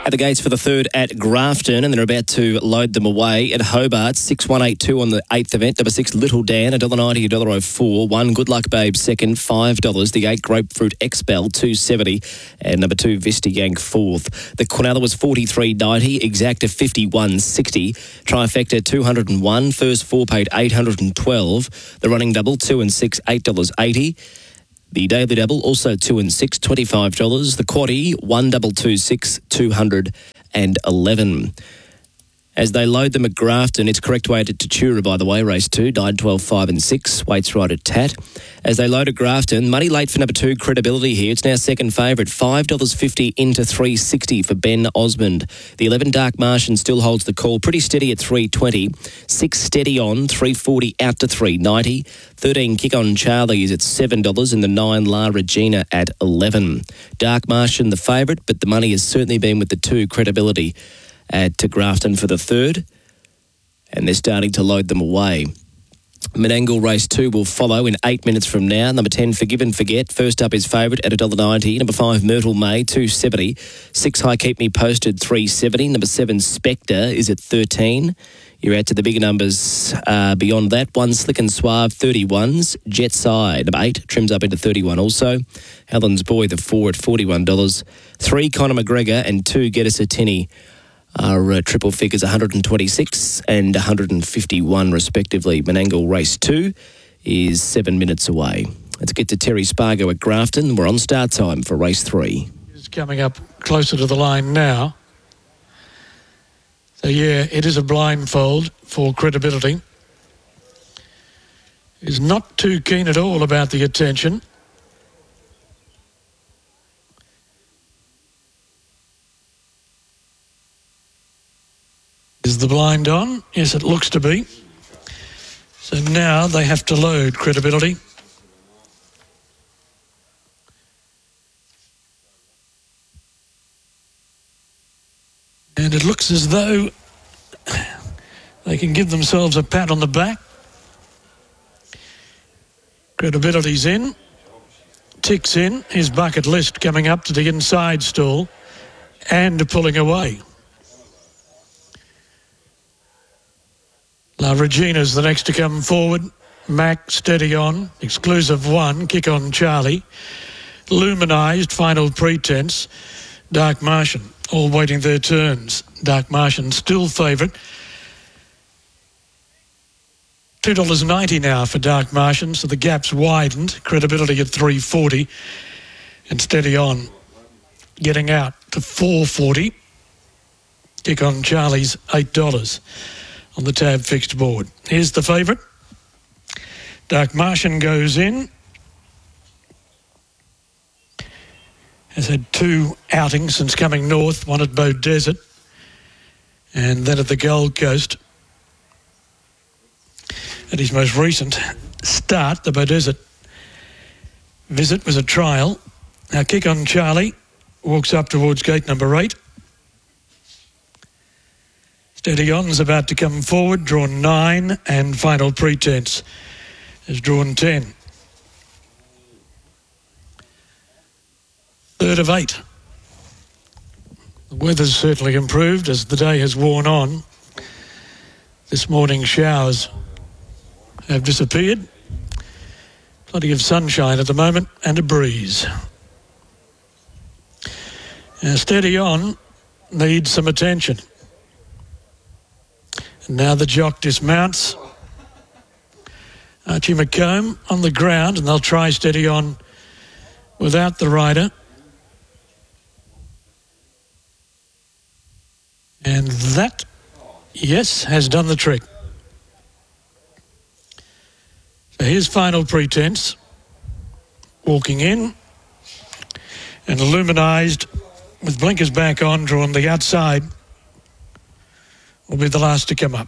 At the gates for the third at Grafton, and they're about to load them away at Hobart. 6182 on the 8th event. Number 6, Little Dan, $1.90, $1.04. 1, Good Luck Babe, second, $5. The 8, Grapefruit Expel, $2.70. And number 2, Vista Yank, fourth. The Quinella was $43.90. Exacta, $51.60. Trifecta, $201. First 4 paid $812. The running double, 2 and 6, $8.80. The daily double, also 2 and 6, $25. The quaddie, 1226, $211. As they load them at Grafton, it's correct weight at Tatura, by the way, race 2, died 12, 5 and 6, weights right at Tat. As they load at Grafton, money late for number 2, Credibility here. It's now second favourite, $5.50 into $3.60 for Ben Osmond. The 11, Dark Martian, still holds the call, pretty steady at $3.20. 6, Steady On, $3.40 out to $3.90. 13, Kick On Charlie is at $7, and the 9, La Regina at $11. Dark Martian, the favourite, but the money has certainly been with the 2, Credibility, to Grafton for the third, and they're starting to load them away. Menangle race 2 will follow in 8 minutes from now. Number 10, Forgive and Forget, first up is favourite at $1.90. Number 5, Myrtle May, $2.70. 6, High Keep Me Posted, $3.70. Number 7, Spectre is at $13. You're out to the bigger numbers beyond that. 1, Slick and Suave, 31s. Jet Side, number 8, trims up into 31 also. Helen's Boy, the 4 at $41. 3, Conor McGregor, and 2, Get Us a Tinny are triple figures, 126 and 151 respectively. Menangle race 2 is 7 minutes away. Let's get to Terry Spargo at Grafton. We're on start time for race 3. It's coming up closer to the line now. So yeah, it is a blindfold for Credibility. He's not too keen at all about the attention. Is the blind on? Yes, it looks to be. So now they have to load Credibility. And it looks as though they can give themselves a pat on the back. Credibility's in. Ticks in. His bucket list coming up to the inside stall and pulling away. La Regina's the next to come forward. Mac, Steady On, Exclusive 1, Kick On Charlie, Luminised, Final Pretense, Dark Martian, all waiting their turns. Dark Martian still favourite. $2.90 now for Dark Martian, so the gap's widened. Credibility at $3.40 and Steady On getting out to $4.40. Kick On Charlie's $8 on the tab fixed board. Here's the favourite. Dark Martian goes in. Has had 2 outings since coming north, one at Beaudesert and then at the Gold Coast. At his most recent start, the Beaudesert visit was a trial. Now Kick On Charlie walks up towards gate number 8. Steady On's about to come forward, drawn 9, and Final Pretense is drawn 10. Third of 8. The weather's certainly improved as the day has worn on. This morning's showers have disappeared. Plenty of sunshine at the moment and a breeze. Now Steady On needs some attention. And now the jock dismounts. Archie McComb on the ground, and they'll try Steady On without the rider. And that, yes, has done the trick. So here's Final Pretense. Walking in. And Luminised with blinkers back on, drawn the outside, will be the last to come up.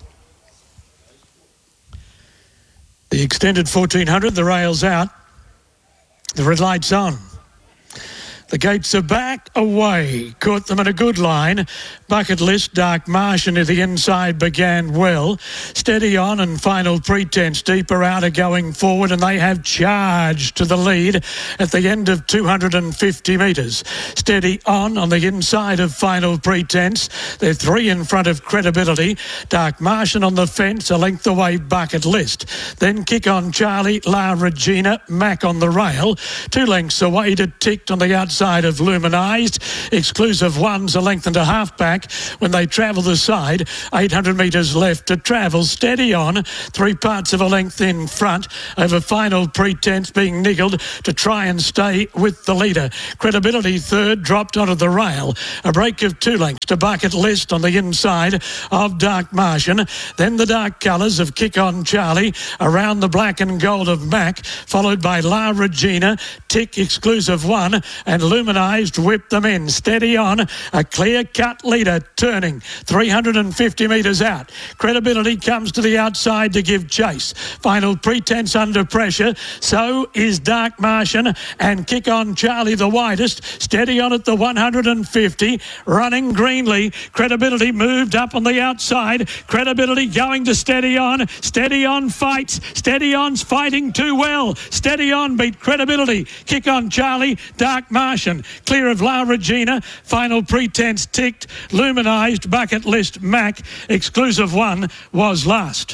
The extended 1400, the rail's out. The red light's on. The gates are back, away. Caught them in a good line. Bucket List, Dark Martian at the inside began well. Steady On and Final Pretense deeper out are going forward, and they have charged to the lead at the end of 250 metres. Steady On the inside of Final Pretense. They're 3 in front of Credibility. Dark Martian on the fence, a length away Bucket List. Then Kick On Charlie, La Regina, Mac on the rail. 2 lengths away to Ticked on the outside of Luminised. Exclusive One's a length and a half back when they travel the side. 800 metres left to travel. Steady On, 3 parts of a length in front over Final Pretense, being niggled to try and stay with the leader. Credibility third, dropped onto the rail. A break of 2 lengths to Bucket List on the inside of Dark Martian. Then the dark colours of Kick On Charlie around the black and gold of Mac, followed by La Regina, Tick, Exclusive One, and Luminised whip them in. Steady On, a clear-cut leader, turning 350 metres out. Credibility comes to the outside to give chase. Final Pretense under pressure. So is Dark Martian and Kick On Charlie the widest. Steady On at the 150, running greenly. Credibility moved up on the outside. Credibility going to Steady On. Steady On fights. Steady On's fighting too well. Steady On beat Credibility. Kick On Charlie, Dark Martian clear of La Regina. Final Pretense Ticked. Luminised, Bucket List, Mac. Exclusive One was last.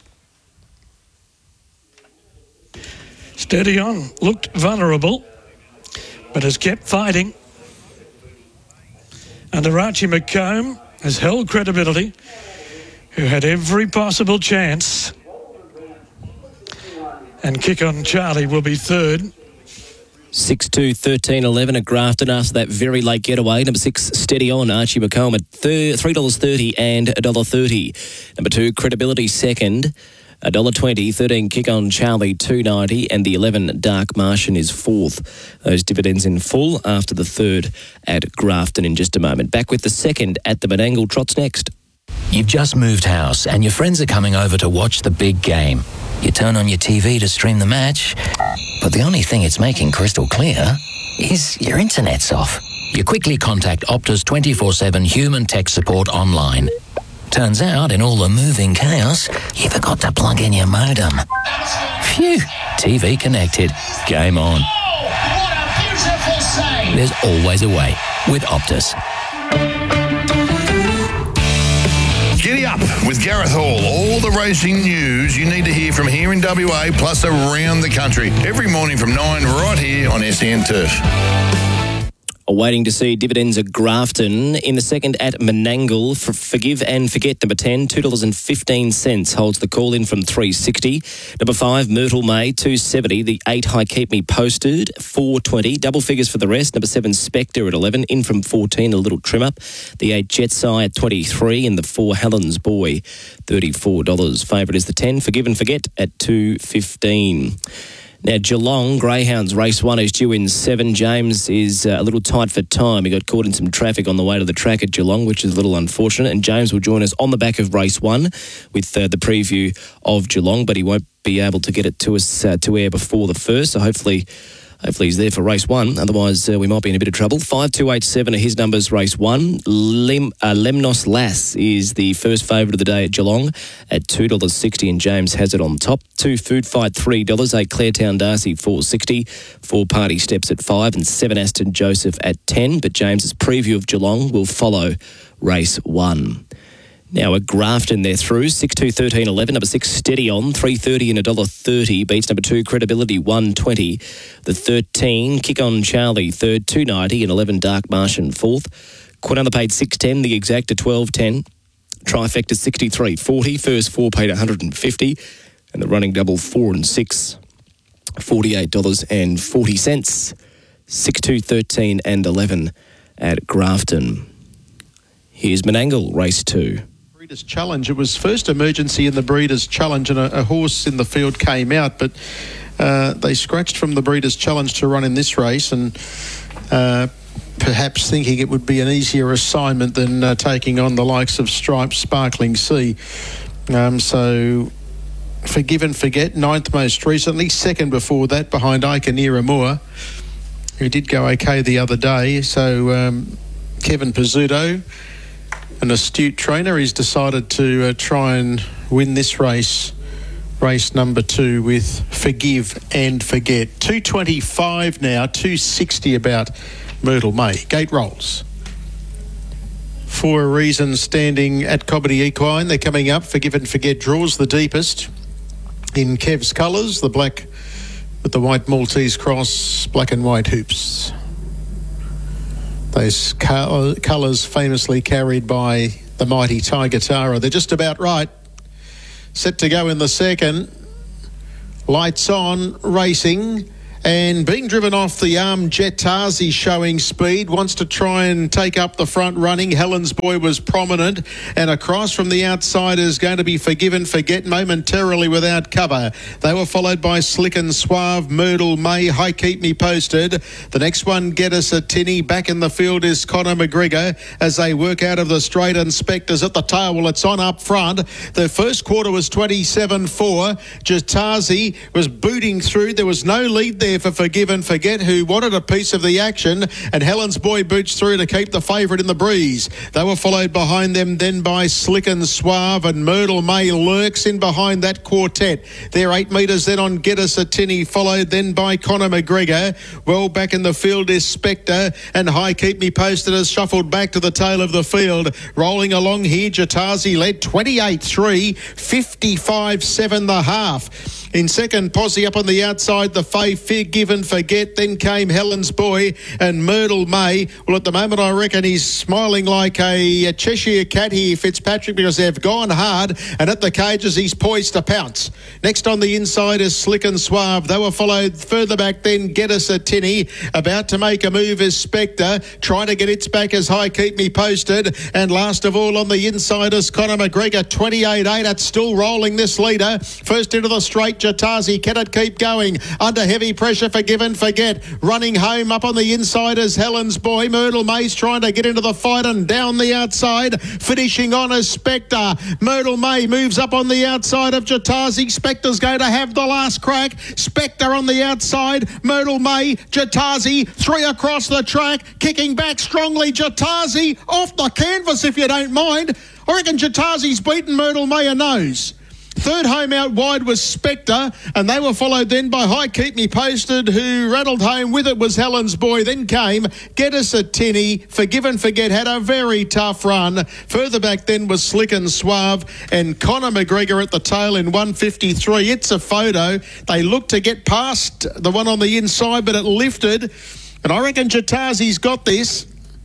Steady On looked vulnerable, but has kept fighting. Under Archie McComb has held Credibility, who had every possible chance. And Kick On Charlie will be third. 6-2, 13-11 at Grafton after that very late getaway. Number 6, Steady On, Archie McComb at $3.30 and $1.30. Number 2, Credibility second, $1.20. 13, Kick On Charlie, $2.90. And the 11, Dark Martian is fourth. Those dividends in full after the third at Grafton in just a moment. Back with the second at the Menangle. Trots next. You've just moved house and your friends are coming over to watch the big game. You turn on your TV to stream the match, but the only thing it's making crystal clear is your internet's off. You quickly contact Optus 24/7 human tech support online. Turns out, in all the moving chaos, you forgot to plug in your modem. Phew, TV connected. Game on. Oh, what a beautiful save! There's always a way with Optus. Giddy up with Gareth Hall. All the racing news you need to hear from here in WA plus around the country. Every morning from 9 right here on SEN Turf. Waiting to see dividends at Grafton. In the second at Menangle, Forgive and Forget, number 10, $2.15 holds the call in from $3.60. Number 5, Myrtle May, $2.70. The 8, High Keep Me Posted, $4.20. Double figures for the rest. Number 7, Spectre at $11, in from $14, a little trim up. The 8, Jetsai at $23, and the 4, Helen's Boy, $34. Favourite is the 10, Forgive and Forget at $2.15. Now, Geelong, Greyhounds race 1 is due in 7. James is a little tight for time. He got caught in some traffic on the way to the track at Geelong, which is a little unfortunate. And James will join us on the back of race 1 with the preview of Geelong, but he won't be able to get it to us to air before the first. So hopefully he's there for race 1. Otherwise, we might be in a bit of trouble. 5287 are his numbers, race 1. Lemnos Lass is the first favourite of the day at Geelong at $2.60, and James has it on top. 2, Food Fight, $3. 8, Claretown Darcy, $4.60. 4, Party Steps at 5, and 7, Aston Joseph at 10. But James's preview of Geelong will follow race 1. Now at Grafton, they're through. 6-2, 13-11. Number 6, Steady On, $3.30 and $1.30. Beats number 2, Credibility, $1.20. The 13, Kick On Charlie, third, $2.90. And 11, Dark Martian, fourth. Quinella paid $6.10. The exact at $12.10. Trifecta, $63.40. First 4 paid $150. And the running double, 4 and 6, $48.40. 6-2, 13 and 11 at Grafton. Here's Menangle, race 2. Breeders' Challenge. It was first emergency in the Breeders' Challenge, and a horse in the field came out, but they scratched from the Breeders' Challenge to run in this race, and perhaps thinking it would be an easier assignment than taking on the likes of Stripes, Sparkling Sea. So Forgive and Forget, 9th most recently, second before that behind Iconera Moore, who did go okay the other day. So Kevin Pizzuto, an astute trainer, he's decided to try and win this race number 2 with Forgive and Forget. 225 now, 260 about Myrtle May. Gate rolls. For a reason, standing at Cobbity Equine, they're coming up. Forgive and Forget draws the deepest in Kev's colours, the black with the white Maltese cross, black and white hoops. Those colours famously carried by the mighty Tiger Tara. They're just about right. Set to go in the second. Lights on, racing. And being driven off the arm, Jetazi showing speed, wants to try and take up the front running. Helen's Boy was prominent, and across from the outside is going to be Forgive and Forget momentarily without cover. They were followed by Slick and Suave, Myrtle May, High Keep Me Posted. The next one, Get Us a Tinny. Back in the field is Conor McGregor as they work out of the straight. Inspectors at the tail. Well, it's on up front. The first quarter was 27-4. Jetazi was booting through. There was no lead there for Forgive and Forget, who wanted a piece of the action, and Helen's Boy boots through to keep the favourite in the breeze. They were followed behind them then by Slick and Suave, and Myrtle May lurks in behind that quartet. They're 8 metres then on Get Us a Tinny, followed then by Conor McGregor. Well back in the field is Spectre, and High Keep Me Posted has shuffled back to the tail of the field. Rolling along here, Jetazi led 28-3, 55-7 the half. In second, Posse up on the outside, the Forgive and Forget. Then came Helen's Boy and Myrtle May. Well, at the moment, I reckon he's smiling like a Cheshire cat here, Fitzpatrick, because they've gone hard, and at the cages, he's poised to pounce. Next on the inside is Slick and Suave. They were followed further back then, Get Us a Tinny. About to make a move is Spectre, trying to get its back as High Keep Me Posted. And last of all on the inside is Conor McGregor, 28-8. It's still rolling this leader. First into the straight, Jetazi, can it keep going? Under heavy pressure, Forgive and Forget. Running home up on the inside is Helen's Boy. Myrtle May's trying to get into the fight and down the outside. Finishing on is Spectre. Myrtle May moves up on the outside of Jetazi. Spectre's going to have the last crack. Spectre on the outside. Myrtle May, Jetazi, 3 across the track. Kicking back strongly. Jetazi off the canvas, if you don't mind. I reckon Jetazi's beaten Myrtle May a nose. Third home out wide was Spectre, and they were followed then by High Keep Me Posted, who rattled home with it was Helen's Boy. Then came Get Us a Tinny. Forgive and Forget had a very tough run. Further back then was Slick and Suave, and Conor McGregor at the tail in 153. It's a photo. They looked to get past the one on the inside, but it lifted. And I reckon Jetazi's got this.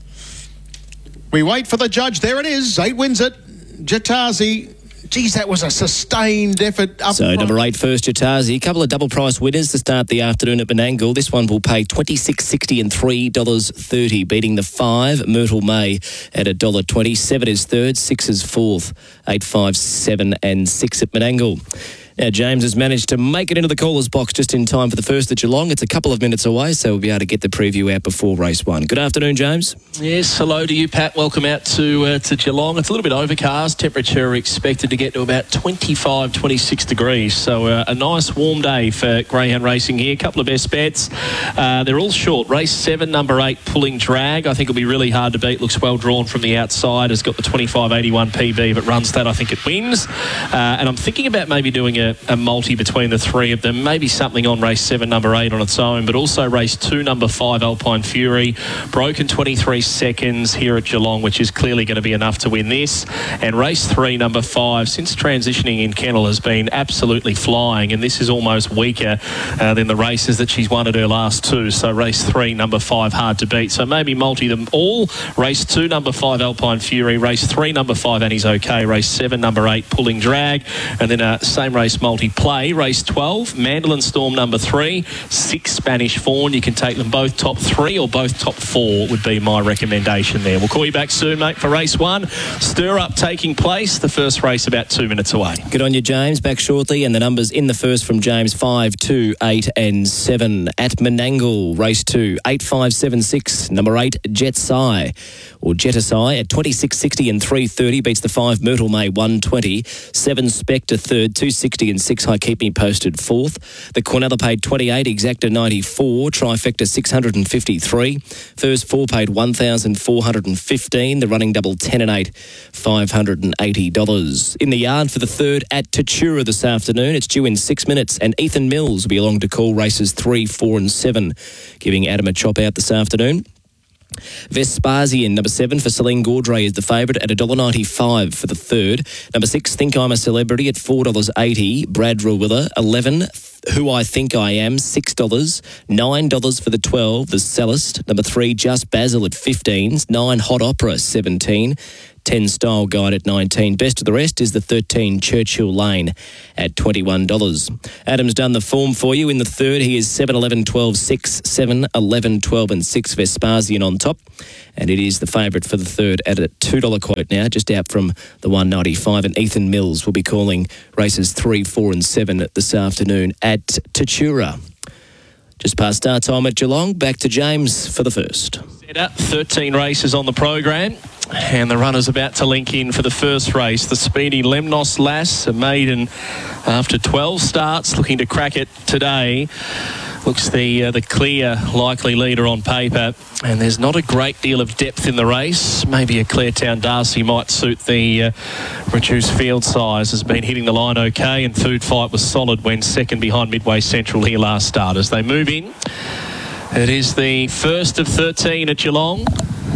We wait for the judge. There it is. 8 wins it. Jetazi. Geez, that was a sustained effort. So number 8 first, Jetazi. A couple of double price winners to start the afternoon at Menangle. This one will pay $26.60 and $3.30, beating the 5 Myrtle May at $1.20. 7 is third, 6 is fourth, 8, 5, 7 and 6 at Menangle. Now, James has managed to make it into the caller's box just in time for the first at Geelong. It's a couple of minutes away, so we'll be able to get the preview out before race 1. Good afternoon, James. Yes, hello to you, Pat. Welcome out to Geelong. It's a little bit overcast. Temperature expected to get to about 25, 26 degrees. So a nice warm day for greyhound racing here. A couple of best bets. They're all short. Race 7, number 8, Pulling Drag. I think it'll be really hard to beat. Looks well drawn from the outside. Has got the 25.81 PB. If it runs that, I think it wins. And I'm thinking about maybe doing a multi between the 3 of them. Maybe something on race 7, number 8 on its own, but also race 2, number 5, Alpine Fury. Broken 23 seconds here at Geelong, which is clearly going to be enough to win this. And race 3, number 5, since transitioning in kennel, has been absolutely flying, and this is almost weaker than the races that she's won at her last 2. So race 3, number 5, hard to beat. So maybe multi them all. Race 2, number 5, Alpine Fury. Race 3, number 5, Annie's OK. Race 7, number 8, Pulling Drag. And then same race multi play. Race 12, Mandolin Storm number 3, 6 Spanish Fawn. You can take them both top 3 or both top 4 would be my recommendation there. We'll call you back soon, mate, for race 1. Stir Up taking place. The first race about 2 minutes away. Good on you, James. Back shortly. And the numbers in the first from James: 5, 2, 8 and 7. At Menangle, race 2, 8, 5, 7, 6. Number 8, Jetsai or Jetasai at $26.60 and $3.30, beats the 5 Myrtle May 120. 7 Spectre third, $2.60 50 and 6 High Keep Me posted fourth. The Quinella paid 28, Exacta 94, Trifecta 653. First four paid $1,415. The running double 10 and 8, $580. In the yard for the third at Tatura this afternoon. It's due in 6 minutes, and Ethan Mills will be along to call races 3, 4 and 7, giving Adam a chop out this afternoon. Vespasian, number 7 for Celine Gaudray is the favourite at $1.95 for the third. Number 6, Think I'm a Celebrity at $4.80. Brad Rawiller, 11. Who I Think I Am, $6. $9 for the 12, The Cellist. Number 3, Just Basil at 15. 9, Hot Opera, 17. 10 Style Guide at 19. Best of the rest is the 13 Churchill Lane at $21. Adam's done the form for you. In the third, he is 7, 11, 12, 6, 7, 11, 12 and 6. Vespasian on top. And it is the favourite for the third at a $2 quote now, just out from the $1.95. And Ethan Mills will be calling races 3, 4 and 7 this afternoon at Tatura. Just past start time at Geelong. Back to James for the first. 13 races on the program, and the runner's about to link in for the first race. The speedy Lemnos Lass, a maiden after 12 starts, looking to crack it today. Looks the clear likely leader on paper, and there's not a great deal of depth in the race. Maybe a Claretown Darcy might suit the reduced field size. Has been hitting the line okay, and Food Fight was solid when second behind Midway Central here last start. As they move in, it is the first of 13 at Geelong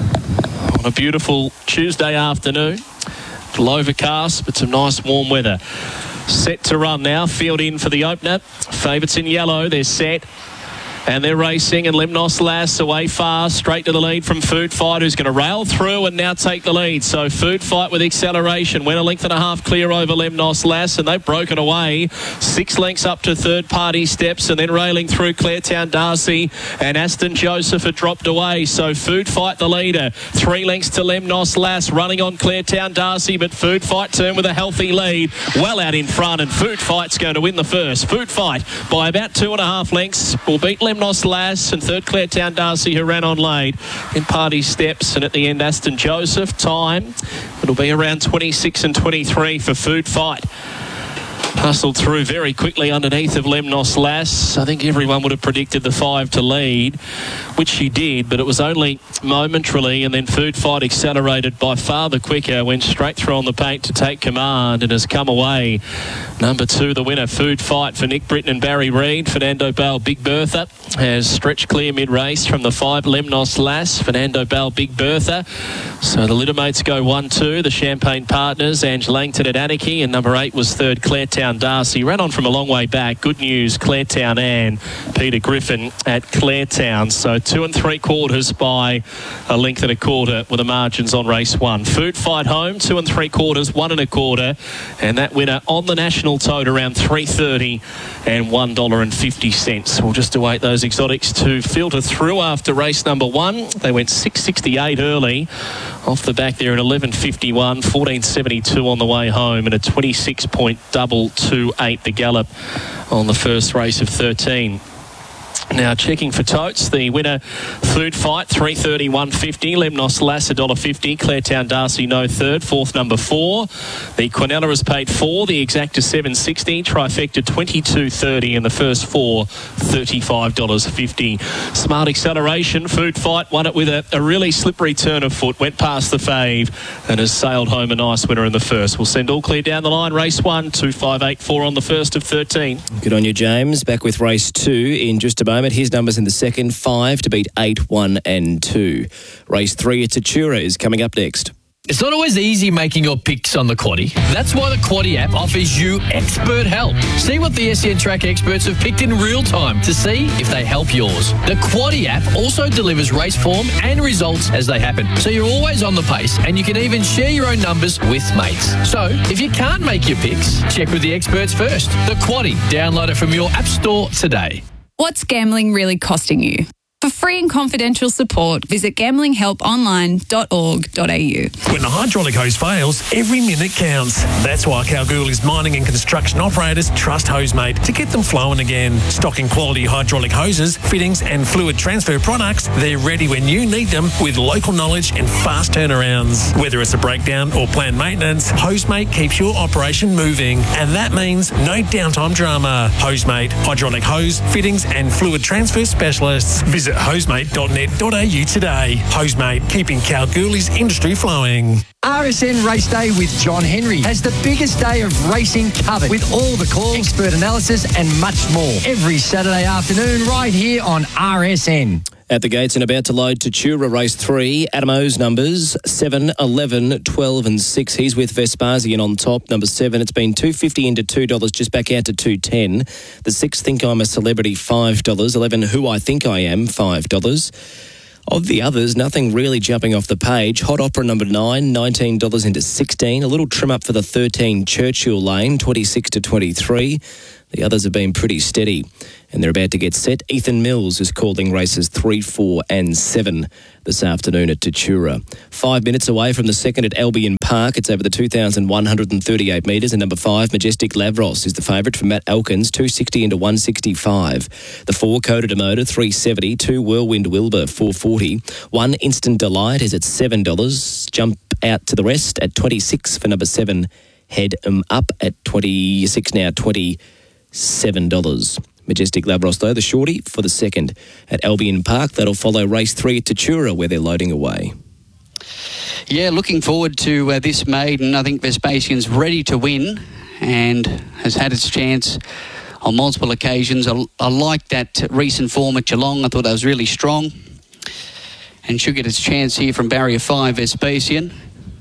on a beautiful Tuesday afternoon. A little overcast, but some nice warm weather. Set to run now. Field in for the opener. Favourites in yellow. They're set. And they're racing, and Lemnos Lass away fast, straight to the lead from Food Fight, who's going to rail through and now take the lead. So Food Fight with acceleration went a length and a half clear over Lemnos Lass, and they've broken away 6 lengths up to third-party steps, and then railing through Claretown Darcy, and Aston Joseph had dropped away. So Food Fight the leader, 3 lengths to Lemnos Lass, running on Claretown Darcy, but Food Fight turned with a healthy lead, well out in front, and Food Fight's going to win the first. Food Fight by about 2.5 lengths will beat Lemnos Lass, and third Claretown Darcy, who ran on late in party steps, and at the end Aston Joseph. Time it'll be around 26 and 23 for Food Fight. Hustled through very quickly underneath of Lemnos Lass. I think everyone would have predicted the 5 to lead, which she did, but it was only momentarily, and then Food Fight accelerated by far the quicker, went straight through on the paint to take command, and has come away. Number 2, the winner, Food Fight for Nick Britton and Barry Reid. Fernando Bale, Big Bertha has stretched clear mid-race from the 5, Lemnos Lass. Fernando Bale, Big Bertha. So the littermates go 1-2. The Champagne Partners, Ange Langton at Anarchy, and number 8 was third, Claretown Darcy. Ran on from a long way back. Good news, Claretown and Peter Griffin at Claretown. So 2 3/4 by a length and a quarter with the margins on race 1. Food Fight home, 2 3/4, 1 1/4, and that winner on the national tote around $3.30 and $1.50. We'll just await those exotics to filter through after race number 1. They went 6.68 early. Off the back there at 11.51, 14.72 on the way home, and a 26.228 the gallop on the first race of 13. Now checking for totes, the winner Food Fight $3.30, $1.50, Lemnos Lass $1.50, Claretown Darcy no third, fourth number 4. The Quinella has paid 4, the Exacta $7.60, Trifecta $22.30, and the first 4 $35.50. Smart acceleration, Food Fight won it with a really slippery turn of foot, went past the fave and has sailed home a nice winner in the first. We'll send all clear down the line. Race 1, 2.584 on the first of 13. Good on you, James. Back with race 2 in just a moment. His numbers in the second, 5 to beat 8, 1 and 2. Race 3 at Tatura is coming up next. It's not always easy making your picks on the Quaddie. That's why the Quaddie app offers you expert help. See what the SEN Track experts have picked in real time to see if they help yours. The Quaddie app also delivers race form and results as they happen, so you're always on the pace, and you can even share your own numbers with mates. So if you can't make your picks, check with the experts first. The Quaddie. Download it from your app store today. What's gambling really costing you? For For free and confidential support, visit gamblinghelponline.org.au. When the hydraulic hose fails, every minute counts. That's why Kalgoorlie's mining and construction operators trust Hosemate to get them flowing again. Stocking quality hydraulic hoses, fittings and fluid transfer products, they're ready when you need them with local knowledge and fast turnarounds. Whether it's a breakdown or planned maintenance, Hosemate keeps your operation moving, and that means no downtime drama. Hosemate, hydraulic hose, fittings and fluid transfer specialists. Visit hosemate.net.au today. Hosemate, keeping Kalgoorlie's industry flowing. RSN Race Day with John Henry has the biggest day of racing covered with all the calls, expert analysis and much more. Every Saturday afternoon right here on RSN. At the gates and about to load Tatura Race 3, Adam O's numbers 7, 11, 12 and 6. He's with Vespasian on top, number 7. It's been $2.50 into $2, just back out to $2.10. The 6, Think I'm a Celebrity, $5. 11, Who I Think I Am, $5. Of the others, nothing really jumping off the page. Hot Opera number 9, $19 into 16. A little trim up for the 13, Churchill Lane, 26 to 23. The others have been pretty steady, and they're about to get set. Ethan Mills is calling races 3, 4 and 7 this afternoon at Tatura. 5 minutes away from the second at Albion Park. It's over the 2,138 metres, and number 5, Majestic Lavros, is the favourite for Matt Elkins, 260 into 165. The 4, Coda de Moda, 370. 2, Whirlwind Wilbur, 440. 1, Instant Delight is at $7. Jump out to the rest at 26 for number 7, Head 'em Up at 26 now, $27. Majestic Lavros, though, the shorty for the second at Albion Park. That'll follow race 3 at Tatura, where they're loading away. Yeah, looking forward to this maiden. I think Vespasian's ready to win and has had its chance on multiple occasions. I like that recent form at Geelong. I thought that was really strong and should get its chance here from barrier 5, Vespasian.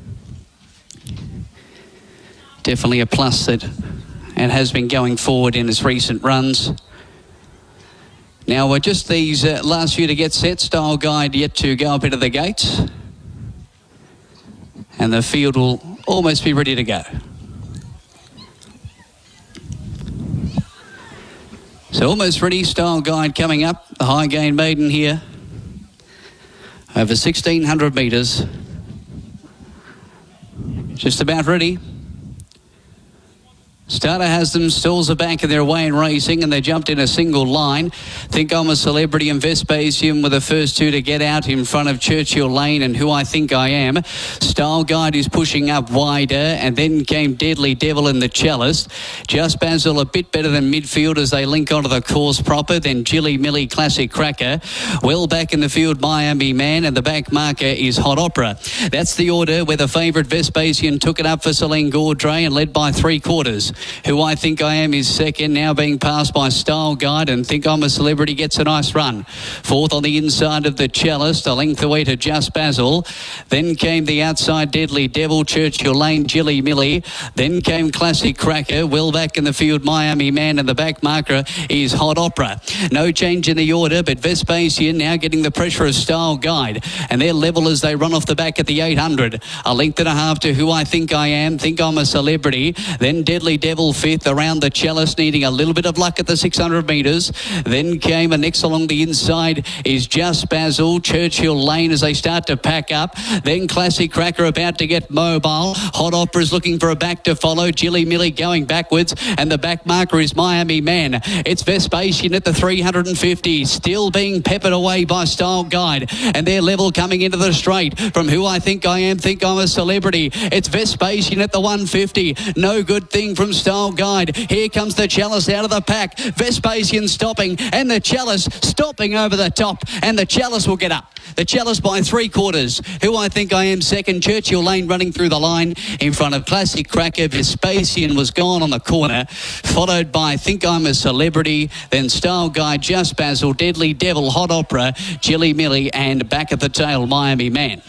Definitely a plus that and has been going forward in its recent runs. Now, just these last few to get set. Style Guide yet to go up into the gates. And the field will almost be ready to go. So almost ready. Style Guide coming up. The high gain maiden here. Over 1,600 metres. Just about ready. Starter has them, stalls are back in their way in racing, and they jumped in a single line. Think I'm a Celebrity and Vespasian were the first two to get out in front of Churchill Lane and Who I Think I Am. Style Guide is pushing up wider, and then came Deadly Devil in the Cellist. Just Basil a bit better than midfield as they link onto the course proper. Then Jilly Millie Classic Cracker. Well back in the field, Miami Man, and the back marker is Hot Opera. That's the order where the favourite Vespasian took it up for Celine Gaudray and led by 3/4. Who I Think I Am is second, now being passed by Style Guide, and Think I'm a Celebrity gets a nice run. 4th on the inside of the Cellist, a length away to Just Basil. Then came the outside Deadly Devil, Churchill Lane, Jilly Millie. Then came Classic Cracker. Well back in the field, Miami Man, and the back marker is Hot Opera. No change in the order, but Vespasian now getting the pressure of Style Guide, and they're level as they run off the back at the 800. A length and a half to Who I Think I Am, Think I'm a Celebrity. Then Deadly Devil 5th around the Cellist, needing a little bit of luck at the 600 metres. Then came a next along the inside is Just Basil, Churchill Lane as they start to pack up. Then Classic Cracker about to get mobile. Hot Opera is looking for a back to follow. Jilly Millie going backwards, and the back marker is Miami Man. It's Vespasian at the 350, still being peppered away by Style Guide, and they're level coming into the straight from Who I Think I Am, Think I'm a Celebrity. It's Vespasian at the 150. No good thing from Style Guide. Here comes the Cellist out of the pack. Vespasian stopping, and the Cellist stopping over the top, and the Cellist will get up. The Cellist by 3/4. Who I Think I Am second. Churchill Lane running through the line in front of Classic Cracker. Vespasian was gone on the corner, followed by Think I'm a Celebrity, then Style Guide, Just Basil, Deadly Devil, Hot Opera, Jilly Millie, and back at the tail, Miami Man.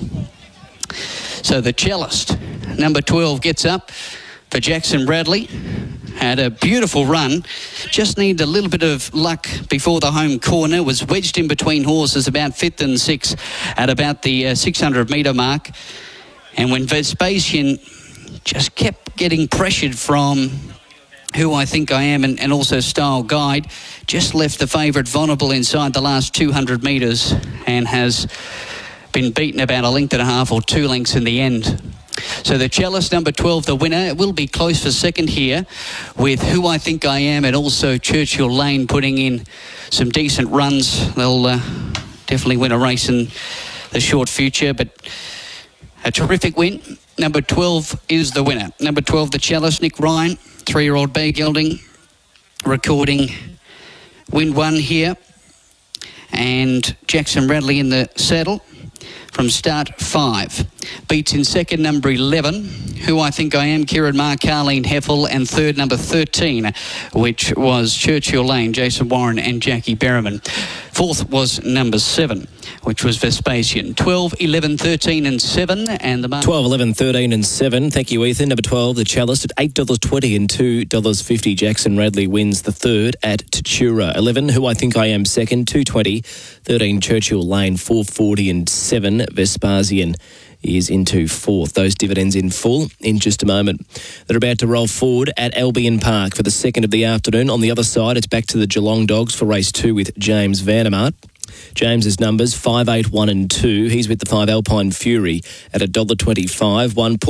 So the Cellist, number 12, gets up for Jackson Bradley. Had a beautiful run. Just needed a little bit of luck before the home corner. Was wedged in between horses about 5th and 6th at about the 600 metre mark. And when Vespasian just kept getting pressured from Who I Think I Am and also Style Guide just left the favourite Vonable inside the last 200 metres and has been beaten about a length and a half or 2 lengths in the end. So the Chalice, number 12, the winner. It will be close for second here with Who I Think I Am and also Churchill Lane putting in some decent runs. They'll definitely win a race in the short future, but a terrific win. Number 12 is the winner. Number 12, the Chalice, Nick Ryan, 3-year-old bay gelding, recording win 1 here. And Jackson Radley in the saddle from start 5. Beats in second, number 11, Who I Think I Am, Kieran Marr, Carleen Heffel, and third, number 13, which was Churchill Lane, Jason Warren and Jackie Berriman. Fourth was number 7, which was Vespasian. 12, 11, 13 and 7. And the 12, 11, 13 and 7. Thank you, Ethan. Number 12, the Chalice at $8.20 and $2.50. Jackson Radley wins the third at Tatura. 11, Who I Think I Am, second, $2.20. 13, Churchill Lane, $4.40 and 7. Vespasian is into fourth. Those dividends in full in just a moment. They're about to roll forward at Albion Park for the second of the afternoon. On the other side, it's back to the Geelong Dogs for race 2 with James Vandermart. James's numbers 5, 8, 1 and 2. He's with the 5 Alpine Fury at $1.25. 1